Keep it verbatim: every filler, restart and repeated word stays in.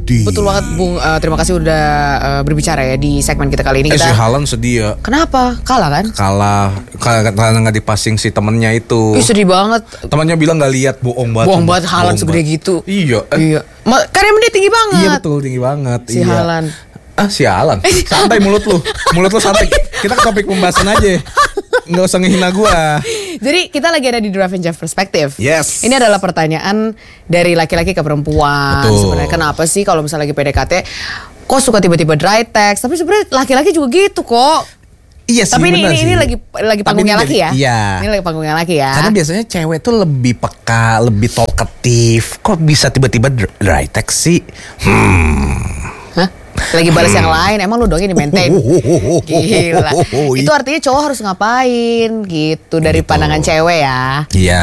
sedih. Betul banget Bung, uh, terima kasih udah uh, berbicara ya di segmen kita kali ini. Eh kita... si Haaland sedih ya. Kenapa? Kalah kan? Kalah karena nggak dipasing si temennya itu. Ih, sedih banget. Temannya bilang nggak lihat, bohong banget. Bohong banget Haaland segede gitu. Iya. Eh. Iya. Ma- karena dia tinggi banget. Iya betul, tinggi banget. Si iya. Haaland. Ah si Haaland. Santai mulut lu. Mulut lu santai. Kita ke topik pembahasan aja. Nggak usah ngehina gua. Jadi kita lagi ada di Drive and Drive Perspective. Yes. Ini adalah pertanyaan dari laki-laki ke perempuan. Betul. Sebenarnya kenapa sih kalau misalnya lagi P D K T kok suka tiba-tiba dry text? Tapi sebenarnya laki-laki juga gitu kok. Iya sih. Tapi ini bener ini, sih. ini lagi lagi Tapi panggungnya ini laki jadi- ya. Iya. Ini lagi panggungnya laki ya. Karena biasanya cewek tuh lebih peka, lebih talkative. Kok bisa tiba-tiba dry text sih? Hmm. Hah? Lagi balas yang lain, emang lu dong ini maintain. Gila. Itu artinya cowok harus ngapain gitu dari Gitu. pandangan cewek ya. Iya.